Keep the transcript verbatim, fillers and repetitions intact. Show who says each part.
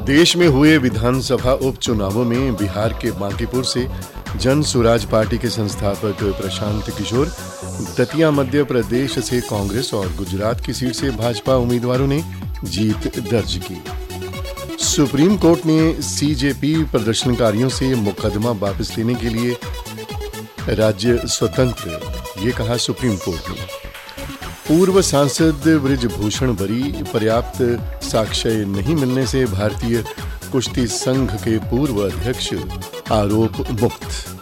Speaker 1: देश में हुए विधानसभा उपचुनावों में बिहार के बांकीपुर से जन सुराज पार्टी के संस्थापक प्रशांत किशोर, दतिया मध्य प्रदेश से कांग्रेस और गुजरात की सीट से भाजपा उम्मीदवारों ने जीत दर्ज की। सुप्रीम कोर्ट ने सीजेपी प्रदर्शनकारियों से मुकदमा वापस लेने के लिए राज्य स्वतंत्र, ये कहा सुप्रीम कोर्ट ने। पूर्व सांसद बृजभूषण बरी, पर्याप्त साक्ष्य नहीं मिलने से भारतीय कुश्ती संघ के पूर्व अध्यक्ष आरोप मुक्त।